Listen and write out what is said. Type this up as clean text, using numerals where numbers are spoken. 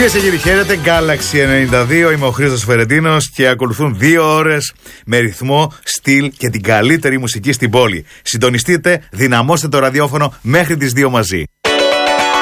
Κυρίες και κύριοι, χαίρετε. Galaxy 92. Είμαι ο Χρήστος Φερεντίνος και ακολουθούν 2 ώρες με ρυθμό, στυλ και την καλύτερη μουσική στην πόλη. Συντονιστείτε, δυναμώστε το ραδιόφωνο μέχρι τις 2 μαζί.